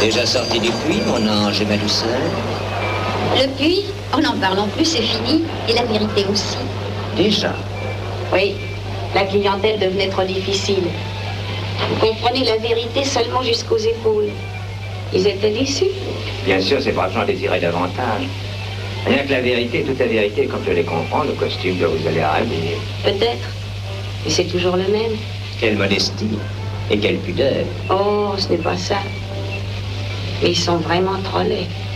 Déjà sorti du puits, mon ange et ma douceur? Le puits, oh n'en parlons plus, c'est fini. Et la vérité aussi. Déjà? Oui, la clientèle devenait trop difficile. Vous comprenez, la vérité seulement jusqu'aux épaules. Ils étaient déçus. Bien sûr, ces braves gens désiraient davantage. Rien que la vérité, toute la vérité, comme je les comprends, le costume doit vous aller à rêver. Peut-être, mais c'est toujours le même. Quelle modestie et quelle pudeur. Oh, ce n'est pas ça. Mais ils sont vraiment trop laids.